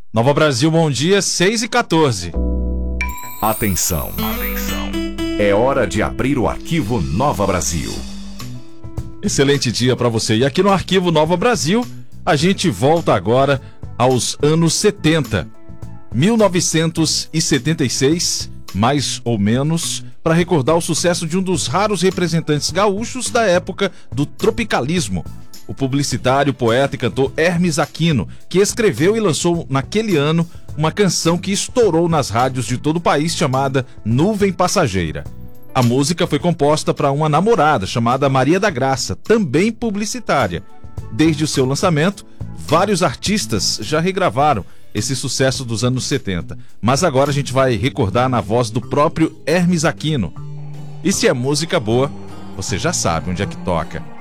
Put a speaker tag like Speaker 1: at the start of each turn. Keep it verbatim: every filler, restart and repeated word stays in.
Speaker 1: Nova Brasil, bom dia, seis e quatorze.
Speaker 2: Atenção, atenção. É hora de abrir o arquivo Nova Brasil.
Speaker 1: Excelente dia para você. E aqui no arquivo Nova Brasil, a gente volta agora aos anos setenta. mil novecentos e setenta e seis, mais ou menos, para recordar o sucesso de um dos raros representantes gaúchos da época do tropicalismo. O publicitário, poeta e cantor Hermes Aquino, que escreveu e lançou naquele ano uma canção que estourou nas rádios de todo o país chamada Nuvem Passageira. A música foi composta para uma namorada chamada Maria da Graça, também publicitária. Desde o seu lançamento, vários artistas já regravaram esse sucesso dos anos setenta, mas agora a gente vai recordar na voz do próprio Hermes Aquino. E se é música boa, você já sabe onde é que toca.